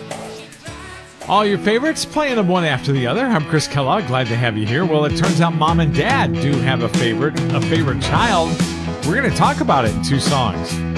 All your favorites, playing them one after the other. I'm Chris Kellogg, glad to have you here. Well, it turns out mom and dad do have a favorite child. We're going to talk about it in two songs.